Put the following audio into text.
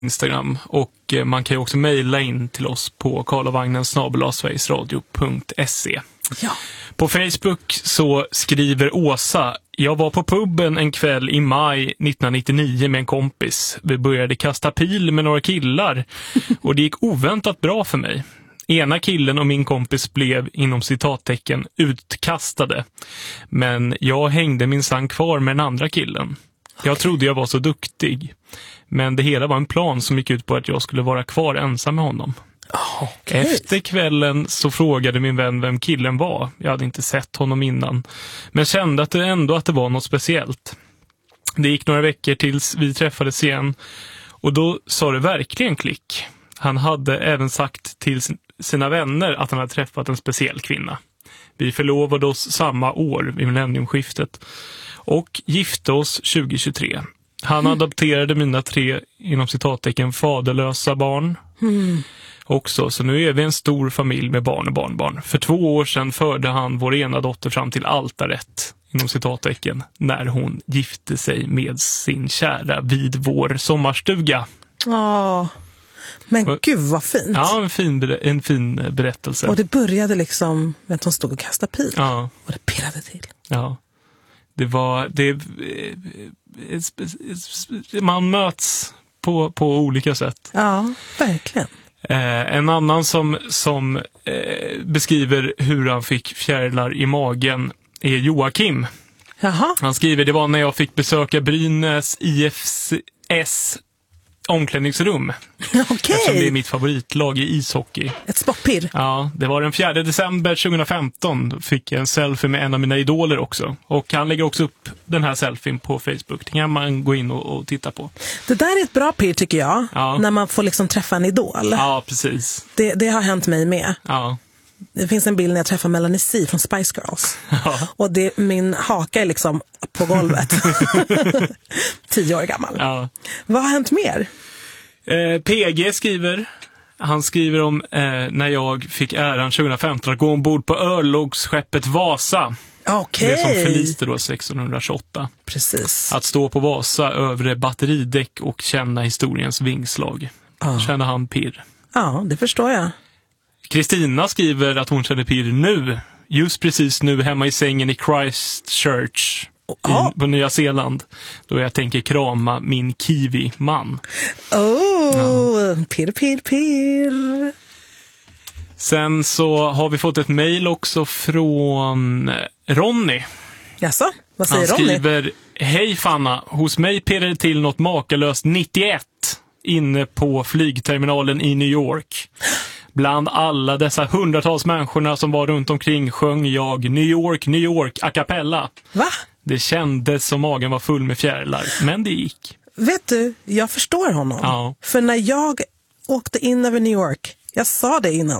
Instagram, och man kan ju också mejla in till oss på karlavagnen@sverigesradio.se. Ja. På Facebook så skriver Åsa: jag var på puben en kväll i maj 1999 med en kompis. Vi började kasta pil med några killar och det gick oväntat bra för mig. Ena killen och min kompis blev inom citattecken utkastade. Men jag hängde minsann kvar med den andra killen. Jag trodde jag var så duktig. Men det hela var en plan som gick ut på att jag skulle vara kvar ensam med honom. Okay. Efter kvällen så frågade min vän vem killen var. Jag hade inte sett honom innan. Men kände att det var något speciellt. Det gick några veckor tills vi träffades igen. Och då sa det verkligen klick. Han hade även sagt till sina vänner att han hade träffat en speciell kvinna. Vi förlovade oss samma år vid millenniumskiftet. Och gifte oss 2023. Han adopterade mina 3 inom citattecken faderlösa barn. Också, så nu är vi en stor familj med barn och barnbarn. För 2 år sedan förde han vår ena dotter fram till altaret inom citattecken när hon gifte sig med sin kära vid vår sommarstuga. Men gud vad fint. Ja, en fin berättelse. Och det började liksom med att hon stod och kastade pil. Ja. Och det pirrade till. Ja. Man möts på olika sätt. Ja, verkligen. En annan som beskriver hur han fick fjärilar i magen är Joakim. Jaha. Han skriver: det var när jag fick besöka Brynäs IFS omklädningsrum. Okej. Eftersom det är mitt favoritlag i ishockey. Ett sportpirr. Ja, det var den 4 december 2015. Då fick jag en selfie med en av mina idoler också. Och han lägger också upp den här selfien på Facebook. Det kan man gå in och titta på. Det där är ett bra pirr tycker jag. Ja. När man får liksom träffa en idol. Ja, precis. Det har hänt mig med. Ja. Det finns en bild när jag träffar Melanie C från Spice Girls. Ja. Och min haka är liksom på golvet. 10 år gammal. Ja. Vad har hänt mer? PG skriver. Han skriver om när jag fick äran 2015 att gå ombord på örlogsskeppet Vasa. Okej. Det som förliste då 1628. Precis. Att stå på Vasa övre batteridäck och känna historiens vingslag. Känner han pirr. Ja, det förstår jag. Kristina skriver att hon känner pirr nu. Just precis nu hemma i sängen i Christchurch på Nya Zeeland. Då jag tänker krama min kiwi-man. Pirr. Sen så har vi fått ett mejl också från Ronny. Jaså? Vad säger Han Ronny? skriver: hej Fanna, hos mig pirrade till något makalöst 91 inne på flygterminalen i New York. Bland alla dessa hundratals människorna som var runt omkring sjöng jag New York, New York a cappella. Va? Det kändes som magen var full med fjärilar, men det gick. Vet du, jag förstår honom. Ja. För när jag åkte in över New York, jag sa det innan,